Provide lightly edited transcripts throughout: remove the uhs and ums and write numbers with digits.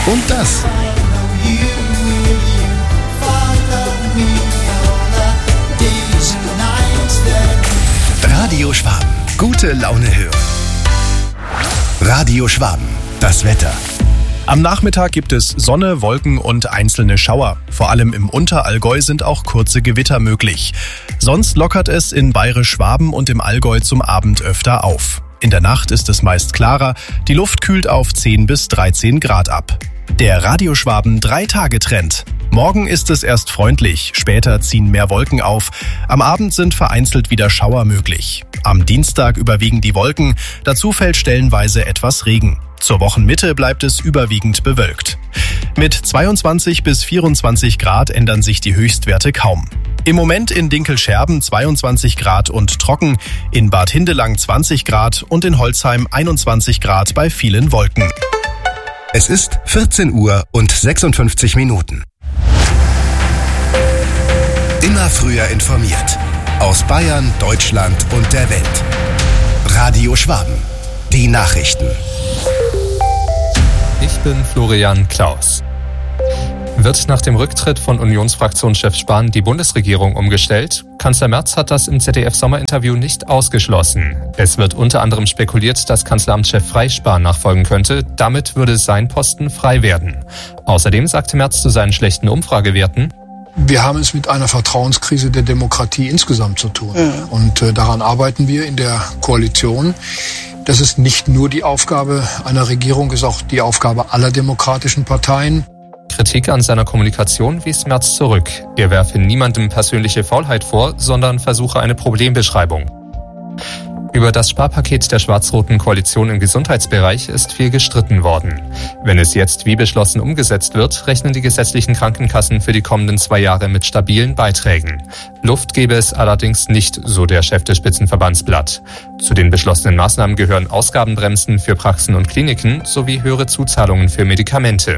Und das. Radio Schwaben. Gute Laune hören. Radio Schwaben. Das Wetter. Am Nachmittag gibt es Sonne, Wolken und einzelne Schauer. Vor allem im Unterallgäu sind auch kurze Gewitter möglich. Sonst lockert es in Bayerisch-Schwaben und im Allgäu zum Abend öfter auf. In der Nacht ist es meist klarer, die Luft kühlt auf 10 bis 13 Grad ab. Der Radio Schwaben 3-Tage-Trend. Morgen ist es erst freundlich, später ziehen mehr Wolken auf. Am Abend sind vereinzelt wieder Schauer möglich. Am Dienstag überwiegen die Wolken, dazu fällt stellenweise etwas Regen. Zur Wochenmitte bleibt es überwiegend bewölkt. Mit 22 bis 24 Grad ändern sich die Höchstwerte kaum. Im Moment in Dinkelscherben 22 Grad und trocken, in Bad Hindelang 20 Grad und in Holzheim 21 Grad bei vielen Wolken. Es ist 14 Uhr und 56 Minuten. Immer früher informiert. Aus Bayern, Deutschland und der Welt. Radio Schwaben. Die Nachrichten. Ich bin Florian Klaus. Wird nach dem Rücktritt von Unionsfraktionschef Spahn die Bundesregierung umgestellt? Kanzler Merz hat das im ZDF-Sommerinterview nicht ausgeschlossen. Es wird unter anderem spekuliert, dass Kanzleramtschef Frey Spahn nachfolgen könnte. Damit würde sein Posten frei werden. Außerdem sagte Merz zu seinen schlechten Umfragewerten: Wir haben es mit einer Vertrauenskrise der Demokratie insgesamt zu tun. Und daran arbeiten wir in der Koalition. Das ist nicht nur die Aufgabe einer Regierung, ist auch die Aufgabe aller demokratischen Parteien. Kritik an seiner Kommunikation wies Merz zurück. Er werfe niemandem persönliche Faulheit vor, sondern versuche eine Problembeschreibung. Über das Sparpaket der schwarz-roten Koalition im Gesundheitsbereich ist viel gestritten worden. Wenn es jetzt wie beschlossen umgesetzt wird, rechnen die gesetzlichen Krankenkassen für die kommenden 2 Jahre mit stabilen Beiträgen. Luft gebe es allerdings nicht, so der Chef des Spitzenverbandsblatt. Zu den beschlossenen Maßnahmen gehören Ausgabenbremsen für Praxen und Kliniken sowie höhere Zuzahlungen für Medikamente.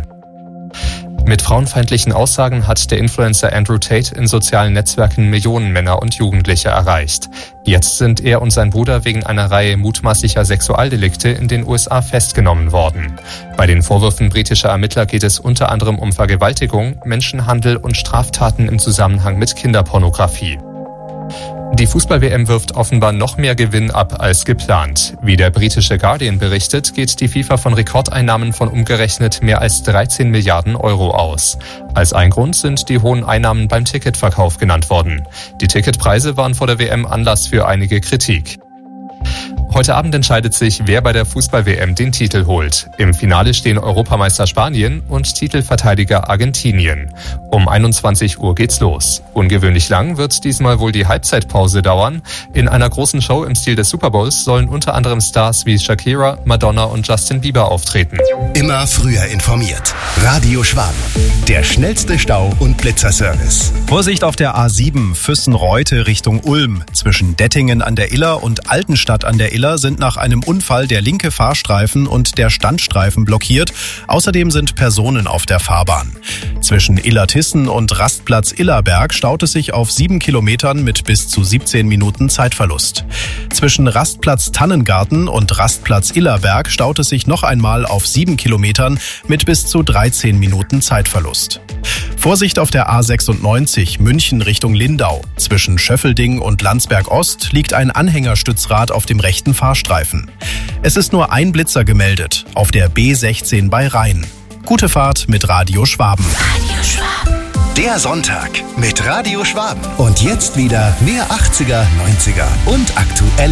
Mit frauenfeindlichen Aussagen hat der Influencer Andrew Tate in sozialen Netzwerken Millionen Männer und Jugendliche erreicht. Jetzt sind er und sein Bruder wegen einer Reihe mutmaßlicher Sexualdelikte in den USA festgenommen worden. Bei den Vorwürfen britischer Ermittler geht es unter anderem um Vergewaltigung, Menschenhandel und Straftaten im Zusammenhang mit Kinderpornografie. Die Fußball-WM wirft offenbar noch mehr Gewinn ab als geplant. Wie der britische Guardian berichtet, geht die FIFA von Rekordeinnahmen von umgerechnet mehr als 13 Milliarden Euro aus. Als ein Grund sind die hohen Einnahmen beim Ticketverkauf genannt worden. Die Ticketpreise waren vor der WM Anlass für einige Kritik. Heute Abend entscheidet sich, wer bei der Fußball-WM den Titel holt. Im Finale stehen Europameister Spanien und Titelverteidiger Argentinien. Um 21 Uhr geht's los. Ungewöhnlich lang wird diesmal wohl die Halbzeitpause dauern. In einer großen Show im Stil des Super Bowls sollen unter anderem Stars wie Shakira, Madonna und Justin Bieber auftreten. Immer früher informiert. Radio Schwaben. Der schnellste Stau- und Blitzerservice. Vorsicht auf der A7 Füssen-Reute Richtung Ulm. Zwischen Dettingen an der Iller und Altenstadt an der Iller sind nach einem Unfall der linke Fahrstreifen und der Standstreifen blockiert. Außerdem sind Personen auf der Fahrbahn. Zwischen Illertissen und Rastplatz Illerberg staut es sich auf 7 Kilometern mit bis zu 17 Minuten Zeitverlust. Zwischen Rastplatz Tannengarten und Rastplatz Illerberg staut es sich noch einmal auf 7 Kilometern mit bis zu 13 Minuten Zeitverlust. Vorsicht auf der A96 München Richtung Lindau. Zwischen Schöffelding und Landsberg Ost liegt ein Anhängerstützrad auf dem rechten Fahrstreifen. Es ist nur ein Blitzer gemeldet, auf der B16 bei Rhein. Gute Fahrt mit Radio Schwaben. Radio Schwaben. Der Sonntag mit Radio Schwaben. Und jetzt wieder mehr 80er, 90er und aktuell.